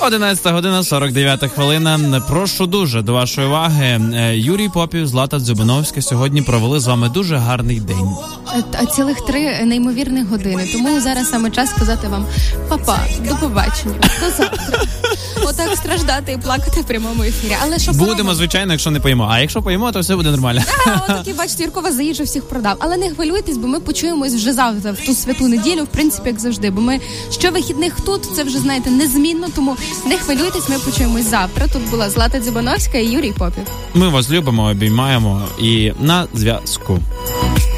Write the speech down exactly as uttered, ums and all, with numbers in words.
одинадцята година, сорок дев'ята хвилина. Прошу дуже до вашої уваги. Юрій Попів, Злата Дзюбановська сьогодні провели з вами дуже гарний день. А цілих три неймовірних години. Тому зараз саме час сказати вам: папа, до побачення, до завтра. Отак страждати і плакати в прямому ефірі. Але що будемо, поробимо? звичайно, якщо не поїмо. А якщо поїмо, то все буде нормально. А, отакі, бачите, Юркова за їжу всіх продав. Але не хвилюйтесь, бо ми почуємось вже завтра, в ту святу неділю, в принципі, як завжди. Бо ми щовихідних тут, це вже, знаєте, незмінно, тому не хвилюйтесь, ми почуємось завтра. Тут була Злата Дзюбановська і Юрій Попів. Ми вас любимо, обіймаємо і на зв'язку.